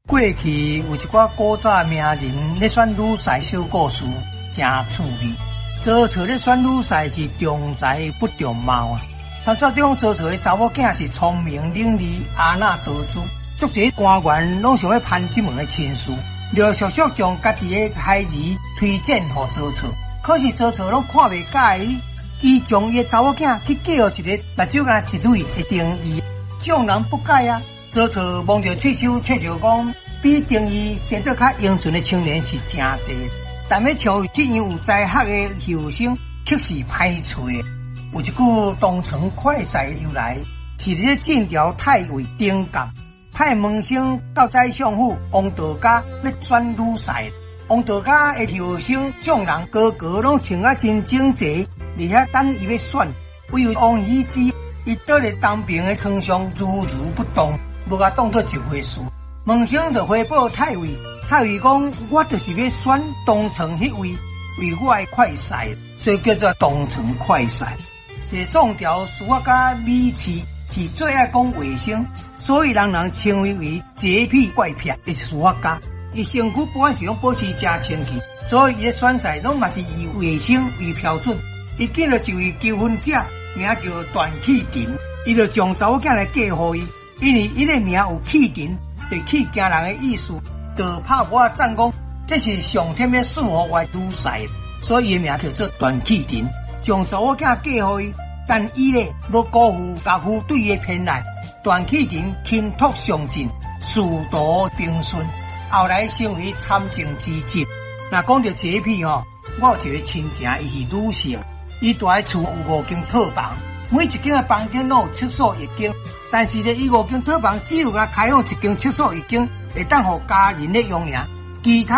过去有一寡古早名人咧选女婿小故事，真趣味。周朝咧选女婿是重才不重貌啊。传说中周朝的查某囝是聪明伶俐、阿衲多姿，足侪官员拢想要攀这门的亲事，陆续续将家己的孩儿推荐给周朝。可是周朝拢看袂介意，伊将伊的查某囝去叫一个目睭干一蕊的定义，众人不解啊。周朝望着喙手却着讲，比定义显得较英俊的青年是真济，但要像这样有才学的后生，却是歹找的。有一句东城快婿的由来，是咧晋朝太尉丁监派门生到宰相府王道家要选女婿。王道家的后生众人个个拢穿啊真整齐，伫遐等伊要选。唯有王羲之，伊倒咧当兵的床上如如不动，无甲当作一回事。门生就回报太尉，太尉讲：我就是要选东城迄位为我的快婿，所以叫做东城快婿。宋朝书法家李颀是最爱讲卫生，所以人人称为洁癖怪癖的书法家。伊身躯不管是拢保持真清气，所以伊的选婿拢嘛是以卫生为标准。伊见了一位求婚者，名叫段启勤，伊就将查某囝来嫁予伊，因为伊的名有启勤，对启惊人的意思，就拍我赞讲这是上天要赐予我的女婿，所以伊的名叫做段启勤。将查某囝嫁予伊，但伊呢无辜负家父对伊的偏爱。段启勤倾托上进，仕途平顺，后来成为参政之职。那讲到洁癖我有一个亲情，伊是女性，伊住的厝有5间套房，每一间的房间拢有厕所1间，但是呢，伊5间套房只有开放1间厕所1间，会当互家人咧用尔，其他